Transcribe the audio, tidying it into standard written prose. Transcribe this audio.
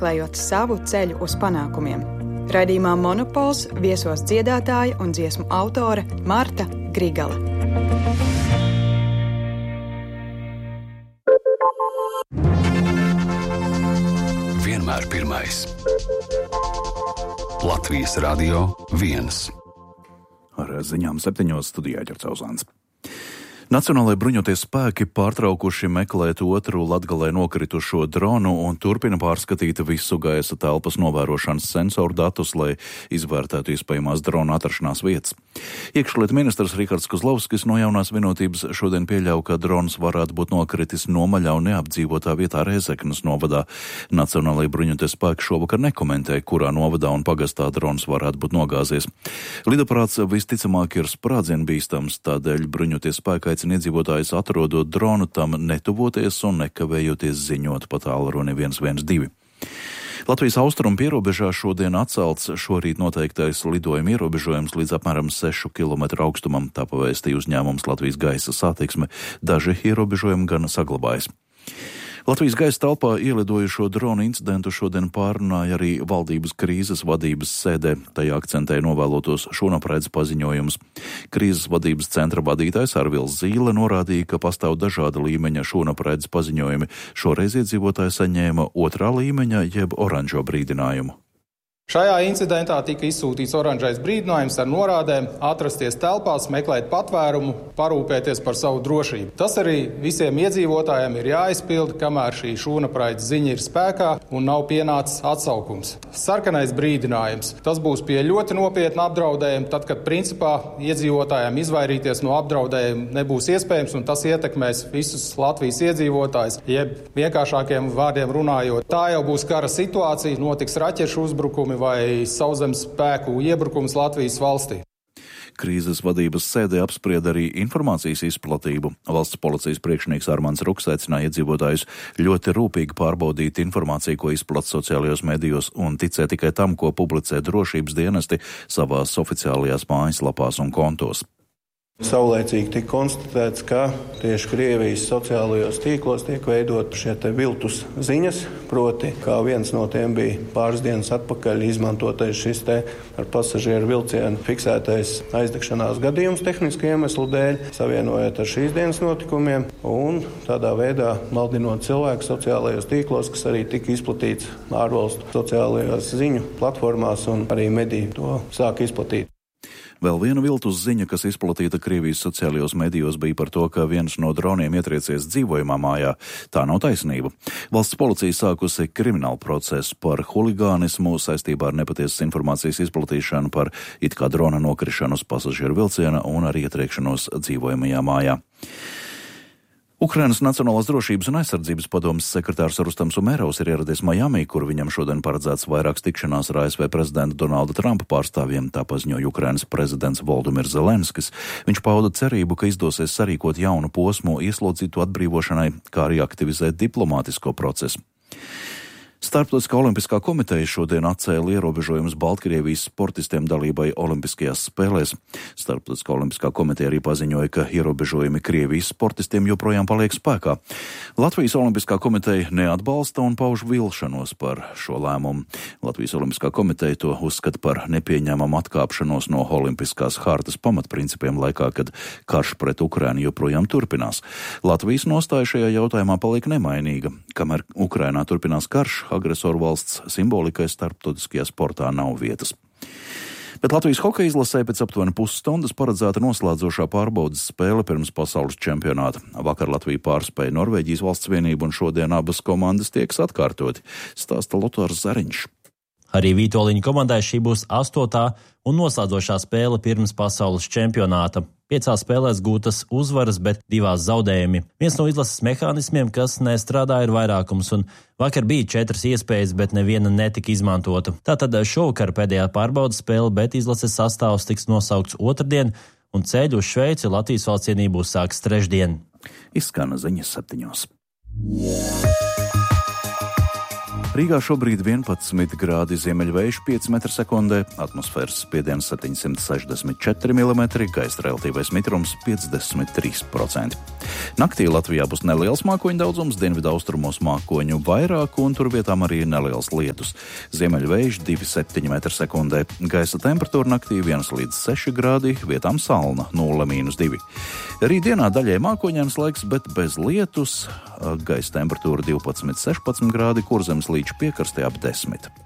meklējot savu ceļu uz panākumiem. Raidījumā Monopols viesos dziedātāja un dziesmu autore Marta Grigala. Vienmēr pirmais. Latvijas Radio 1. Ar ziņām 7 studijā Ģercauzāns. Nacionālajie bruņoties spēki pārtraukuši meklēt otru Latgalē nokritušo dronu un turpina pārskatīt visu gaisa telpas novērošanas sensoru datus, lai izvērtētu iespējamās drona atrašanās vietas. Iekšlietu ministrs Rihards Kozlovskis no Jaunās vienotības šodien pieļauj, ka drons varētu būt nokritis Nomaļā un neapdzīvotā vietā Rēzeknes novadā. Nacionālajie bruņoties spēki šovakar nekomentē, kurā novadā un pagastā drons varētu būt nogāzies. Lidaparāts visticamāk ir sprādzienbīstams, tādēļ bruņoties spēki aicina iedzīvotājus atrodot dronu tam netuvoties un nekavējoties ziņot pa tālruni 112. Latvijas austrumu pierobežā šodien atcelts šorīt noteiktais lidojuma ierobežojums līdz apmēram 6 km augstumam, tā pavēstīja uzņēmums Latvijas gaisa satiksme. Daži ierobežojumi gan saglabājas. Latvijas gaisa telpā ielidojušo dronu incidentu šodien pārunāja arī valdības krīzes vadības sēdē. Tajā akcentēja novēlotos šonapreidz paziņojumus. Krīzes vadības centra vadītājs Arvils Zīle norādīja, ka pastāv dažāda līmeņa šonapreidz paziņojumi. Šoreiz iedzīvotāji saņēma 2. līmeņa jeb oranžo brīdinājumu. Šajā incidentā tika izsūtīts oranžais brīdinājums ar norādēm atrasties telpās, meklēt patvērumu, parūpēties par savu drošību. Tas arī visiem iedzīvotājiem ir jāizpilda, kamēr šī šūnapraides ziņa ir spēkā un nav pienācis atsaukums. Sarkanais brīdinājums. Tas būs pie ļoti nopietna apdraudējuma, tad, kad principā iedzīvotājiem izvairīties no apdraudējuma nebūs iespējams, un tas ietekmēs visus Latvijas iedzīvotājus. Jeb vienkāršākiem vārdiem runājot, tā jau būs kara situācija, notiks raķešu uzbrukumi vai sauszemes spēku iebrukums Latvijas valstī. Krīzes vadības sēdē apsprieda arī informācijas izplatību. Valsts policijas priekšnieks Armands Ruks aicināja iedzīvotājus ļoti rūpīgi pārbaudīt informāciju, ko izplata sociālajos medijos, un ticēt tikai tam, ko publicē drošības dienesti savās oficiālajās mājaslapās un kontos. Saulēcīgi tika konstatēts, ka tieši Krievijas sociālajos tīklos tiek veidot šie te viltus ziņas, proti, kā viens no tiem bija pāris dienas atpakaļ izmantotais šis te ar pasažieru vilcienu fiksētais aizdegšanās gadījums tehniski iemeslu dēļ, savienojot ar šīs dienas notikumiem un tādā veidā maldinot cilvēku sociālajos tīklos, kas arī tika izplatīts ārvalstu sociālajās ziņu platformās un arī mediji to sāka izplatīt. Vēl viena viltus ziņa, kas izplatīta Krievijas sociālajos medijos, bija par to, ka viens no droniem ietriecies dzīvojamā mājā. Tā nav taisnība. Valsts policija sākusi kriminālu procesu par huligānismu saistībā ar nepatiesas informācijas izplatīšanu par it kā drona nokrišanu uz pasažieru vilciena un ar ietriekšanos dzīvojamajā mājā. Ukrainas Nacionālās drošības un aizsardzības padomes sekretārs Rustams Umerovs ir ieradies Majamī, kur viņam šodien paredzēts vairākas tikšanās ar ASV prezidenta Donalda Trumpa pārstāvjiem, tā paziņoja Ukrainas prezidents Volodimirs Zelenskis. Viņš pauda cerību, ka izdosies sarīkot jaunu posmu ieslodzītu atbrīvošanai, kā arī aktivizēt diplomātisko procesu. Starptautiskā olimpiskā komiteja šodien atcēla ierobežojumus Baltkrievijas sportistiem dalībai Olimpiskajās spēlēs. Starptautiskā olimpiskā komiteja arī paziņoja, ka ierobežojumi Krievijas sportistiem joprojām paliek spēkā. Latvijas olimpiskā komiteja neatbalsta un pauž vilšanos par šo lēmumu. Latvijas olimpiskā komiteja to uzskata par nepieņemamu atkāpšanos no olimpiskās hartas pamatprincipiem laikā, kad karš pret Ukrainu joprojām turpinās. Latvijas nostāja šajā jautājumā paliek nemainīga. Kamēr Ukrainā turpinās karš, agresoru valsts simbolikai starptautiskajā sportā nav vietas. Bet Latvijas hokeja izlasē pēc aptuveni pusstundas paredzēta noslēdzošā pārbaudes spēle pirms pasaules čempionāta. Vakar Latvija pārspēja Norvēģijas valsts vienību un šodien abas komandas tieks atkārtoti, stāsta Lotārs Zariņš. Arī Vītoliņa komandai šī būs 8. un noslēdzošā spēle pirms pasaules čempionāta. 5 spēlēs gūtas uzvaras, bet 2 zaudējumi. Viens no izlases mehānismiem, kas nestrādā, ir vairākums, un vakar bija 4 iespējas, bet neviena netika izmantota. Tātad šovakar pēdējā pārbaudas spēle, bet izlases sastāvs tiks nosaukts otrdien, un ceļu uz Šveici Latvijas valsts vienību sāks trešdien. Izskana ziņas 7. Rīgā šobrīd 11 grādi, ziemeļvējš 5 m/sekundē, atmosfēras spiediens 764 mm, gaisa relatīvais mitrums 53%. Naktī Latvijā būs neliels mākoņu daudzums, dienvidu austrumos mākoņu vairāk un tur vietām arī neliels lietus. Ziemeļvējš 2,7 m/sekundē. Gaisa temperatūra naktī 1 līdz 6 grādi, vietām salna 0,-2. Rītdienā daļai mākoņains laiks, bet bez lietus. Gaisa temperatūra 12,16 grādi, Kurzemes līča piekrastē ap 10.